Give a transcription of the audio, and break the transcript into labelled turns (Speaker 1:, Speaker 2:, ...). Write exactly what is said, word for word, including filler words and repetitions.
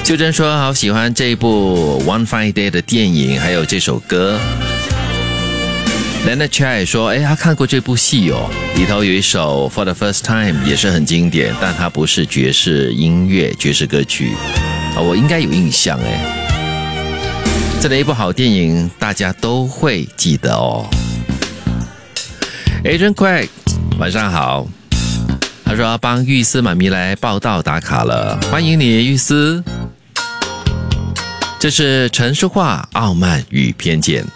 Speaker 1: 秀珍说好喜欢这一部 One Fine Day 的电影，还有这首歌。Leonard Chai 说诶他看过这部戏哦，里头有一首 For the First Time 也是很经典，但它不是爵士音乐爵士歌曲、哦、我应该有印象诶。这类一部好电影大家都会记得哦。 Adrian Craig 晚上好，他说要帮玉思妈咪来报道打卡了，欢迎你玉思。这是陈淑桦傲慢与偏见。